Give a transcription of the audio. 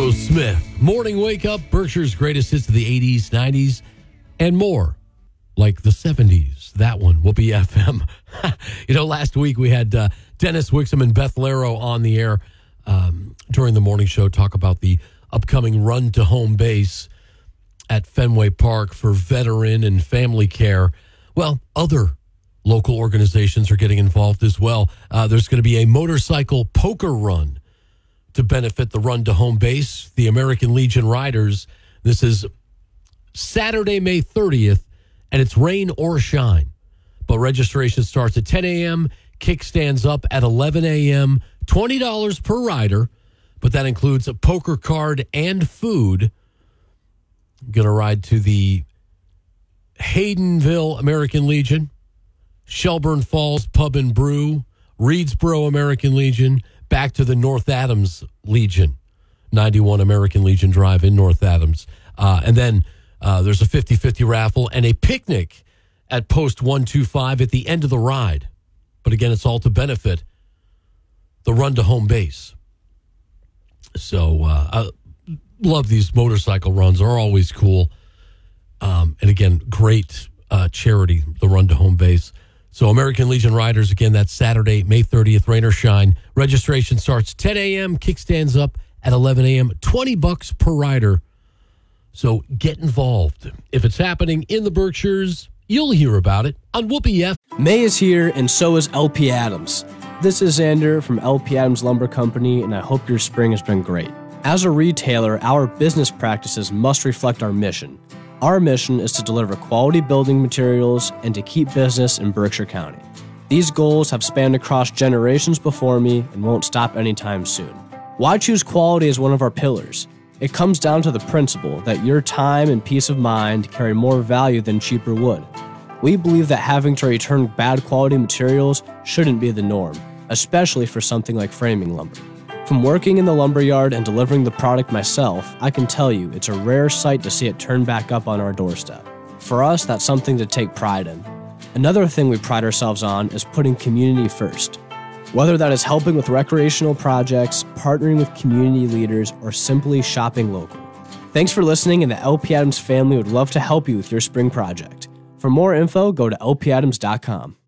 Aerosmith, Morning Wake Up, Berkshire's greatest hits of the 80s, 90s, and more, like the 70s. That one will be FM. Last week we had Dennis Wixom and Beth Laro on the air during the morning show talk about the upcoming run to home base at Fenway Park for veteran and family care. Well, other local organizations are getting involved as well. There's going to be a motorcycle poker run to benefit the run to home base, the American Legion Riders. This is Saturday, May 30th, and it's rain or shine. But registration starts at 10 a.m., kickstands up at 11 a.m., $20 per rider, but that includes a poker card and food. Going to ride to the Haydenville American Legion, Shelburne Falls Pub and Brew, Reedsboro American Legion, back to the North Adams Legion, 91 American Legion Drive in North Adams. And then there's a 50-50 raffle and a picnic at Post 125 at the end of the ride. But again, it's all to benefit the run to home base. So I love these motorcycle runs. They're always cool. And again, great charity, the run to home base. So American Legion Riders, again, that's Saturday, May 30th, rain or shine. Registration starts 10 a.m., kickstands up at 11 a.m., $20 per rider. So get involved. If it's happening in the Berkshires, you'll hear about it on Whoopee F. May is here, and so is LP Adams. This is Xander from LP Adams Lumber Company, and I hope your spring has been great. As a retailer, our business practices must reflect our mission. Our mission is to deliver quality building materials and to keep business in Berkshire County. These goals have spanned across generations before me and won't stop anytime soon. Why choose quality as one of our pillars? It comes down to the principle that your time and peace of mind carry more value than cheaper wood. We believe that having to return bad quality materials shouldn't be the norm, especially for something like framing lumber. From working in the lumberyard and delivering the product myself, I can tell you it's a rare sight to see it turn back up on our doorstep. For us, that's something to take pride in. Another thing we pride ourselves on is putting community first. Whether that is helping with recreational projects, partnering with community leaders, or simply shopping local. Thanks for listening, and the LP Adams family would love to help you with your spring project. For more info, go to lpadams.com.